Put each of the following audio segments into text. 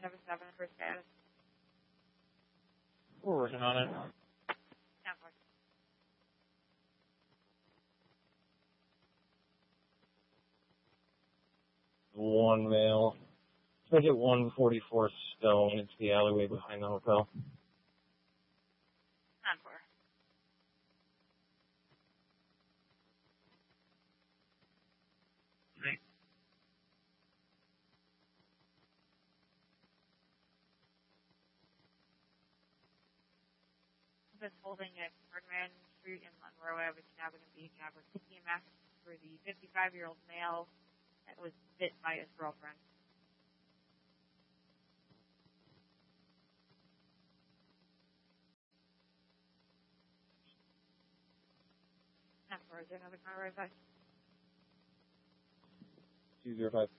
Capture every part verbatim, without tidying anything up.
seven seven for status. We're working on it. ten four. One male. Let's make it one forty-four Stone. It's the alleyway behind the hotel. ten four. Right. This holding at Ferdinand Street in Monroe Avenue, Avenue Beach, Avenue T M S for the fifty-five-year-old male that was bit by his girlfriend. ten four, is there another car right by? two zero five.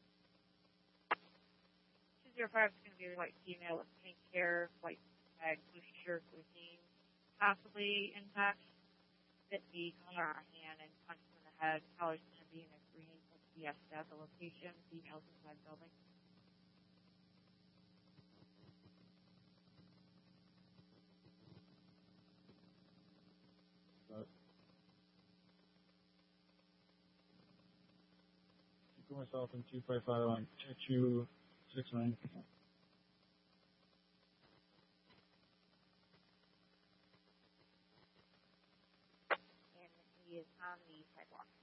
two zero five is going to be a white female with pink hair, white bag, blue shirt, blue jeans, possibly intact. Bit the collar on her hand and punched him in the head. Collar's going to be in a green with C S at the location. Females inside the building. Go myself in two five five on two six nine. And he is on the sidewalk.